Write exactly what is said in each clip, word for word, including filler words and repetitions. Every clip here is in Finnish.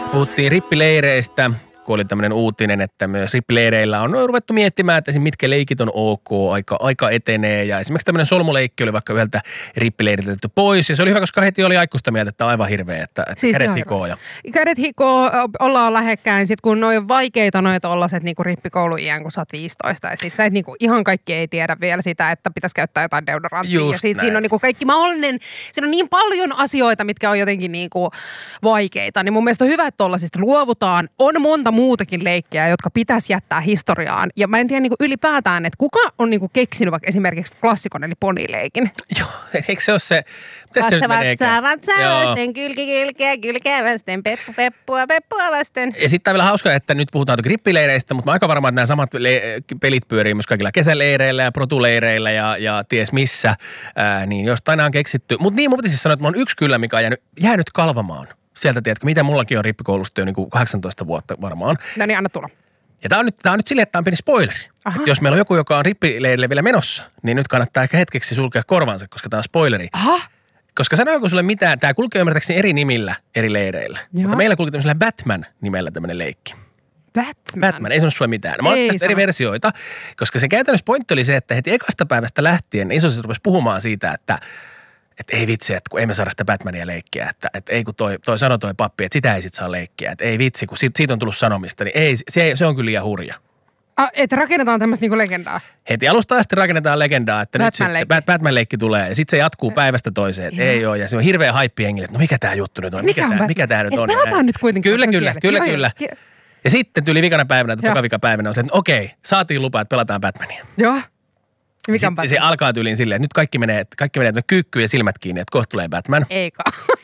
Puhuttiin rippileireistä, kun oli tämmöinen uutinen, että myös rippileireillä on ruvettu miettimään, että mitkä leikit on ok, aika, aika etenee. Ja esimerkiksi tämmöinen solmuleikki oli vaikka yhdeltä rippileiriltä otettu pois. Ja se oli hyvä, koska heti oli aikuista mieltä, että aivan hirveä, että, että siis kädet hikoo. Ja... Kädet hikoo, ollaan lähekkäin. Sitten kun noin vaikeita noin tollaset niinku rippikouluiän, kun sä oot viisitoista. Ja sit sä et niinku, ihan kaikki ei tiedä vielä sitä, että pitäisi käyttää jotain deodoranttia. Just ja sit näin. siinä on niinku kaikki mahdollinen, siinä on niin paljon asioita, mitkä on jotenkin niinku vaikeita. Niin mun mielestä on hyvä, että tollasista luovutaan. On monta muutakin leikkiä, jotka pitäisi jättää historiaan. Ja mä en tiedä niinku ylipäätään, että kuka on niinku keksinyt vaikka esimerkiksi klassikon eli ponileikin. Joo, eikö se ole se... Miten se nyt meneekään? Vatsa vasten, kylki kylkeä, kylkeä vasten, peppu peppua, peppua vasten. Ja sitten on vielä hauskaa, että nyt puhutaan grippileireistä, mutta mä aika varma, että nämä samat le- pelit pyörii myös kaikilla kesäleireillä ja protuleireillä ja, ja ties missä. Ää, niin jostain on keksitty. Mutta niin, mun pitäisi sanoa, että mä oon yksi kyllä, mikä on jäänyt, jäänyt kalvamaan. Sieltä tiedätkö, mitä mullakin on rippikoulusta jo niin kuin kahdeksantoista vuotta varmaan. No niin, anna tulla. Ja tää on nyt, tää on nyt silleen, että tää on pieni spoileri. Jos meillä on joku, joka on rippileirille vielä menossa, niin nyt kannattaa ehkä hetkeksi sulkea korvansa, koska tää on spoileri. Aha. Koska sanoiko sulle mitään, tää kulkee ymmärtääkseni eri nimillä eri leireillä. Joo. Mutta meillä kulkee tämmöisellä Batman-nimellä tämmöinen leikki. Batman? Batman, ei sano sulle mitään. Mä oon tästä eri versioita, koska se käytännössä pointti oli se, että heti ekasta päivästä lähtien isoset rupesi puhumaan siitä, että että ei vitsi, että kun ei me saada sitä Batmania leikkiä, että, että ei kun toi, toi sanoi toi pappi, että sitä ei sit saa leikkiä, että ei vitsi, kun siitä, siitä on tullut sanomista, niin ei, se, se on kyllä liian hurja. Ah, että rakennetaan tämmöistä niinku legendaa? Heti alusta asti rakennetaan legendaa, että Batman-leikki. nyt Batman-leikki tulee ja sitten se jatkuu päivästä toiseen, että ei ole ja se on hirveä haippi hengille, että no mikä tää juttu nyt on, mikä, mikä, tää, mikä tää nyt on. Pelataan nyt kuitenkin. Kyllä, kyllä, kyllä, joo, kyllä. Joo. Ja sitten tyyli vikana päivänä, tai tokavika päivänä on se, että okei, saatiin lupa, että pelataan Batmania. Joo. Mikä on Batman? Se alkaa tyyliin silleen, että nyt kaikki menee, kaikki menee kyykkyyn ja silmät kiinni, että kohta tulee Batman. Eikä.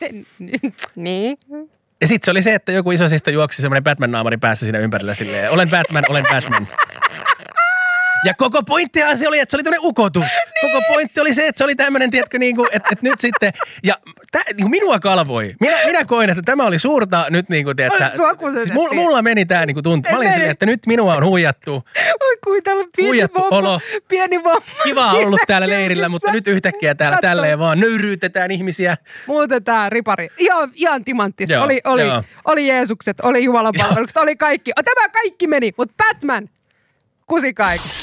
Niin. Ja sitten se oli se, että joku isosista juoksi semmoinen Batman-naamari päässä siinä ympärillä silleen, olen Batman, olen Batman. Ja koko pointtihan se oli, että se oli tämmöinen ukotus. Niin. Koko pointti oli se, että se oli tämmöinen, tiedätkö, niin kuin, että, että nyt sitten, ja tä, niin kuin minua kalvoi. Minä, minä koin, että tämä oli suurta nyt niin kuin, tiedätkö, siis mulla, mulla meni tämä niin kuin tuntu. Mä olin silleen, että nyt minua on huijattu. Oi kuin täällä on pieni vauva, olo. pieni vauva. Kiva on ollut täällä leirillä, mutta nyt yhtäkkiä täällä Katso. Tälleen vaan nöyryytetään ihmisiä. Muutetaan ripari. Ihan, ihan timanttista. Joo, oli, oli, joo. oli Jeesukset, oli Jumalan palvelukset, oli kaikki. Tämä kaikki meni, mutta Batman kusi kaikki.